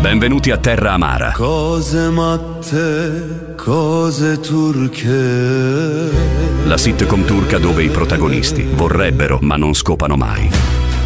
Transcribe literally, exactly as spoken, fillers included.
Benvenuti a Terra Amara. Cose matte, cose turche. La sitcom turca dove i protagonisti vorrebbero ma non scopano mai.